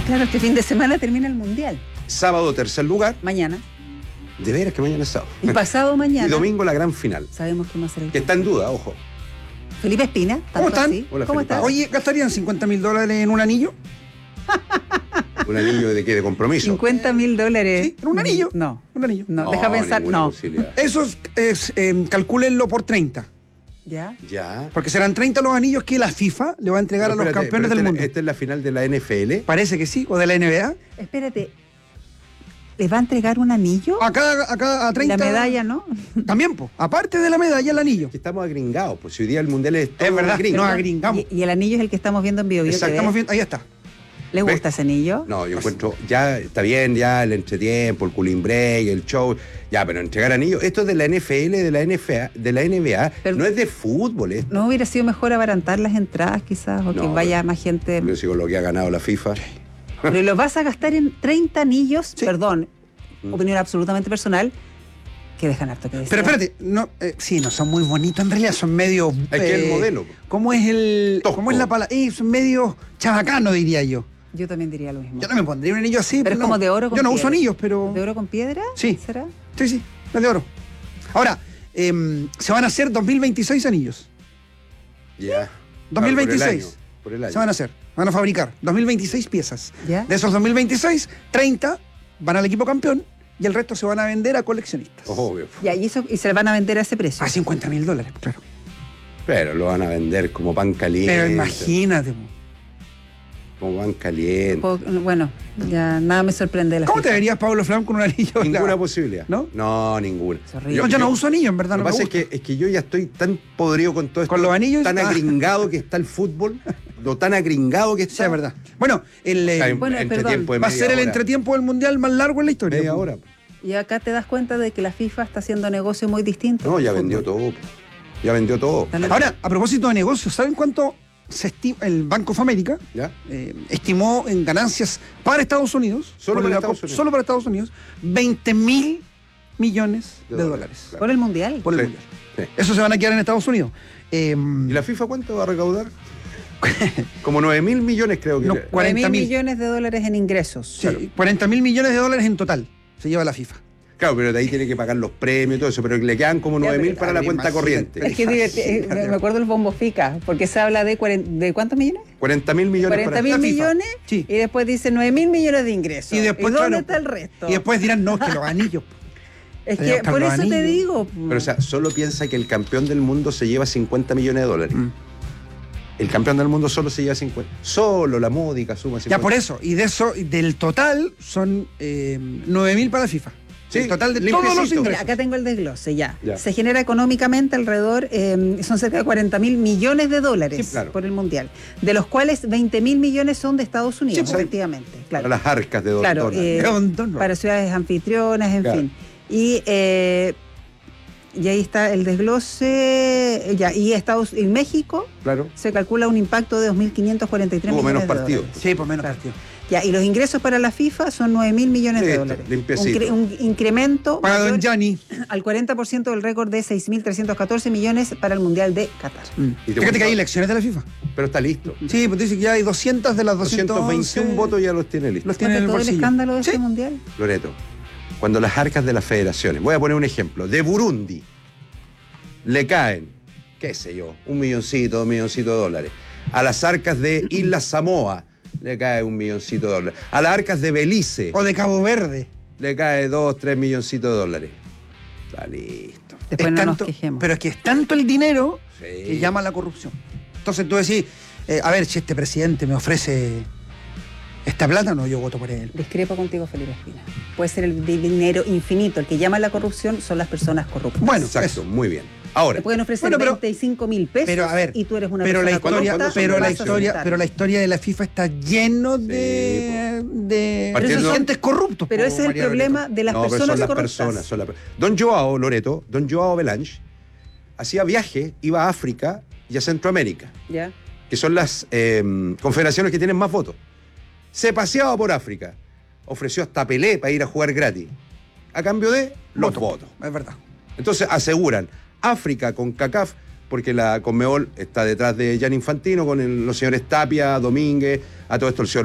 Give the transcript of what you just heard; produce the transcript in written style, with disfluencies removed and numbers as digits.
Claro, este fin de semana termina el Mundial. Sábado, tercer lugar. Mañana. De veras que mañana es sábado. Y pasado mañana. Y domingo la gran final. Sabemos quién va a ser el Que está en duda, ojo. Felipe Espina. ¿Cómo están? Así. Hola, ¿Cómo Felipe. estás? Oye, ¿gastarían $50.000 en un anillo? ¿Un anillo de qué? ¿De compromiso? $50.000. Sí, en un anillo. No. Un anillo. No, deja pensar. ninguna No. posibilidad. Eso calcúlenlo por 30. ¿Ya? Ya. Porque serán 30 los anillos que la FIFA le va a entregar Pero a los espérate, campeones pero del mundo. Esta es la final de la NFL. Parece que sí, o de la NBA. Espérate. ¿Les va a entregar un anillo? Acá a 30. La medalla, ¿no? También, pues. Aparte de la medalla, el anillo. Que estamos agringados, pues si hoy día el mundial es todo Es verdad, gringo. nos agringamos. Y el anillo es el que estamos viendo en Bio Bio Exacto, TV. Estamos viendo, ahí está. ¿Les ¿Ves? gusta ese anillo? No, yo encuentro, ya está bien, ya el entretiempo, el cooling break, el show, ya, pero entregar anillos, esto es de la NFL, de la NBA, Pero- no es de fútbol, es ¿No hubiera sido mejor abaratar las entradas quizás? O que No, vaya más gente. yo sigo lo que ha ganado la FIFA. Pero lo vas a gastar en 30 anillos, Sí. perdón, opinión absolutamente personal, que dejan harto que decir. Pero espérate, no, sí, no son muy bonitos en realidad, son medio. Es que el modelo. ¿Cómo es el. Tosco. ¿Cómo es la palabra? Son medio chabacano, diría yo. Yo también diría lo mismo. Yo no me pondría un anillo así. Pero es no. como de oro con Yo no piedra. uso anillos, pero. ¿De oro con piedra? Sí. ¿Será? Sí, es de oro. Ahora, se van a hacer 2026 anillos. Ya. 2026. Por el año. Se van a hacer. Van a fabricar 2026 piezas. ¿Ya? De esos 2026, 30 van al equipo campeón y el resto se van a vender a coleccionistas. Obvio. Ya, y se le van a vender a ese precio. A $50.000, claro. Pero lo van a vender como pan caliente. Pero imagínate. Como pan caliente. Bueno, ya nada me sorprende de la ¿Cómo te FIFA. verías, Pablo Flam, con un anillo? Ninguna posibilidad. ¿No? No, ninguna. Es horrible. Yo no uso anillo, en verdad. Lo No que me pasa gusta. es que yo ya estoy tan podrido con todo esto. Con los anillos, tan agringado que está el fútbol. Lo tan agringado que Sí, está. es verdad. Bueno, Bueno, entretiempo de va a media ser el hora. entretiempo del mundial más largo en la historia. Media hora. Y acá te das cuenta de que la FIFA está haciendo negocio muy distinto. No, ya del vendió fútbol. todo. Ya vendió todo. Dale. Ahora, a propósito de negocios, ¿saben cuánto se estima? El Bank of America ¿Ya? estimó en ganancias para Estados Unidos, Solo por para la Estados Copa- Unidos. solo para Estados Unidos, $20.000 millones de dólares. ¿Por el Mundial? Por el Sí, mundial. sí. Eso se van a quedar en Estados Unidos. ¿Y la FIFA cuánto va a recaudar? Como 9.000 millones creo que. No, era. 40 40.000. millones de dólares en ingresos. Sí, $40.000 millones de dólares en total se lleva la FIFA. Claro, pero de ahí tiene que pagar los premios y todo eso, pero le quedan como Ya, 9.000 pero- para la cuenta imagínate. corriente. Es que me acuerdo del bombo FICA, porque se habla de, ¿de cuántos millones? 40.000 millones 40 para mil la FIFA. millones Sí. y después dice 9.000 millones de ingresos. Y después, dónde claro, está el resto? Y después dirán, no, que los anillos. es Tenía que que por buscar eso los te anillos. digo. Pero o sea, solo piensa que el campeón del mundo se lleva 50 millones de dólares. El campeón del mundo solo se lleva 50. Solo la módica suma 50. Ya por eso, y de eso, del total, son 9.000 para FIFA. Sí, el total de limpiecito. todos los Mira, ingresos. acá tengo el desglose, ya. Ya. Se genera económicamente alrededor, son cerca de 40.000 millones de dólares Sí, claro. por el Mundial, de los cuales 20.000 millones son de Estados Unidos, Sí, efectivamente. Claro. Para las arcas de Claro, Donald. Don Donald. para ciudades anfitrionas, en Claro. fin. Y ahí está el desglose. Ya, y México Claro. se calcula un impacto de 2.543 Tuvo millones menos de partidos. dólares. Sí, por menos Claro. partidos. Ya, y los ingresos para la FIFA son 9.000 millones de Listo, dólares. limpiecito. Un incremento Para Don mayor Gianni. al 40% del récord de 6.314 millones para el Mundial de Qatar. Y te Fíjate cuento- que hay elecciones de la FIFA. Pero está listo. Sí, pues dice que ya hay 200 de las 221 221 votos ya los tiene listos. los tiene en el todo el bolsillo. escándalo de Sí. este Mundial. Loreto, cuando las arcas de las federaciones, voy a poner un ejemplo, de Burundi, le caen, qué sé yo, $1 milloncito, $2 milloncitos de dólares. A las arcas de Isla Samoa le cae $1 milloncito de dólares. A las arcas de Belice O de Cabo Verde. le cae 2, 3 milloncitos de dólares. Está listo. Después Es no tanto- nos quejemos. Pero es que es tanto el dinero Sí. que llama a la corrupción. Entonces tú decís, a ver, si este presidente me ofrece esta plata, no, yo voto por él. Discrepo contigo, Felipe Espina. Puede ser el dinero infinito. El que llama a la corrupción son las personas corruptas. Bueno, Exacto, eso. muy bien. Ahora, Te pueden ofrecer Bueno, pero- 25.000 pesos pero, a ver, y tú eres una pero la persona historia, corrupta, pero vas la a historia, aceptar. pero la historia de la FIFA está lleno de Partiendo- dirigentes corruptos. Pero po, ese es el María problema Loreto. de las no, pero personas son las corruptas. personas. Don Joao Loreto, Don Joao Belange, hacía viaje, iba a África y a Centroamérica, ¿Ya? que son las confederaciones que tienen más votos. Se paseaba por África, ofreció hasta Pelé para ir a jugar gratis, a cambio de los votos. Es verdad. Entonces aseguran África con CACAF, porque la Conmebol está detrás de Gianni Infantino, con los señores Tapia, Domínguez, a todo esto el señor